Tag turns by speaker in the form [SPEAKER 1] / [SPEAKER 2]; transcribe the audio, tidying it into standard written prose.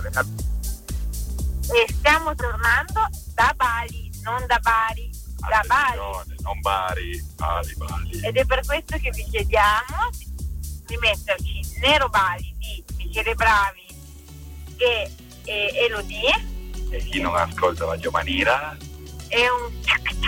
[SPEAKER 1] E stiamo tornando da Bali, non da Bari, da Bali.
[SPEAKER 2] Non Bari.
[SPEAKER 1] Ed è per questo che vi chiediamo di metterci Nero Bali di Michele Bravi e Elodie.
[SPEAKER 2] E chi non ascolta la Giovanira
[SPEAKER 1] È un